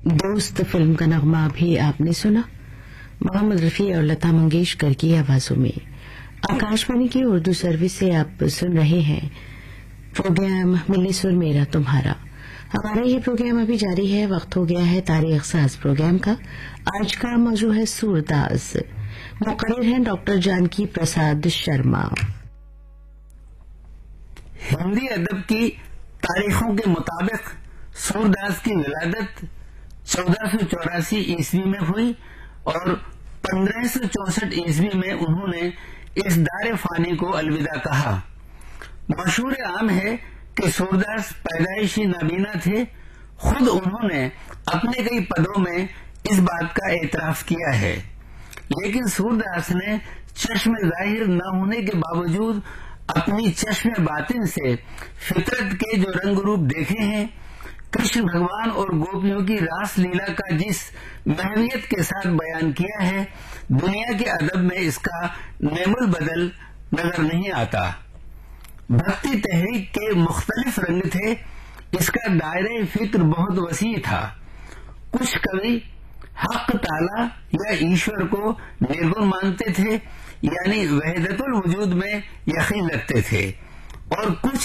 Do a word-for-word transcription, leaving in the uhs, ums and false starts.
दोस्त फिल्म का नगमा भी आपने सुना, मोहम्मद रफी और लता मंगेशकर की आवाजों में। आकाशवाणी की उर्दू सर्विस से आप सुन रहे हैं प्रोग्राम मिले सुर मेरा तुम्हारा। हमारा ये प्रोग्राम अभी जारी है। वक्त हो गया है तारीख साज प्रोग्राम का। आज का मौजू है सूरदास। मुकर्रिर हैं डॉक्टर जानकी प्रसाद शर्मा। हिंदी अदब की तारीखों के मुताबिक सूरदास की विलादत चौदह सौ चौरासी ईस्वी में हुई और पंद्रह सौ चौसठ ईस्वी में उन्होंने इस दारे फानी को अलविदा कहा। मशहूर आम है कि सूरदास पैदाइशी नाबीना थे। खुद उन्होंने अपने कई पदों में इस बात का एतराफ किया है, लेकिन सूरदास ने चश्मे जाहिर न होने के बावजूद अपनी चश्मे बातिन से फितरत के जो रंग रूप देखे हैं, कृष्ण भगवान और गोपियों की रास लीला का जिस महवियत के साथ बयान किया है, दुनिया के अदब में इसका नेमुल बदल नजर नहीं आता। भक्ति तहरीक के मुख्तलिफ रंग थे। इसका दायरे फिक्र बहुत वसी था। कुछ कवि हक ताला या ईश्वर को निर्गुण मानते थे, यानी वहदतुल वजूद में यकीन रखते थे, और कुछ